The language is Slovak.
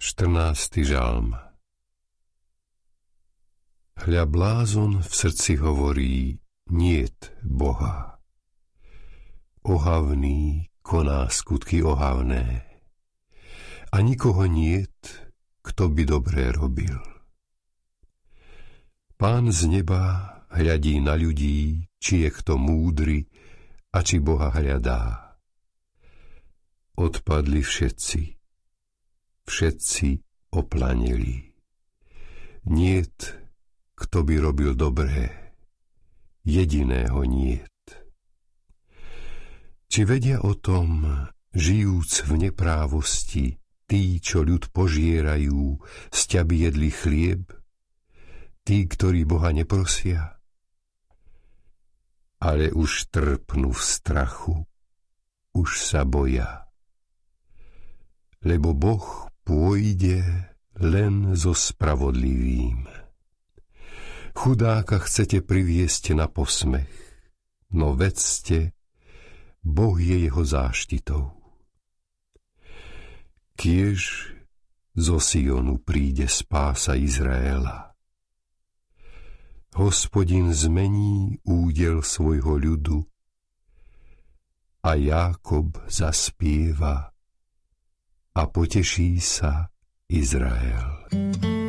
14. žalm. Hľa blázon v srdci hovorí, niet Boha. Ohavný koná skutky ohavné. A nikoho niet, kto by dobré robil. Pán z neba hľadí na ľudí, či je kto múdry a či Boha hľadá. Odpadli všetci oplanili. Niet, kto by robil dobré, jediného niet. Či vedia o tom, žijúc v neprávosti, tí, čo ľud požierajú, sťaby jedli chlieb, tí, ktorí Boha neprosia? Ale už trpnú v strachu, už sa boja. Lebo Boh pôjde len so spravodlivým. Chudáka chcete priviesť na posmech, no vedzte, Boh je jeho záštitou. Kiež zo Sionu príde spása Izraela. Hospodin zmení údel svojho ľudu a Jákob zaspieva a poteší sa Izrael.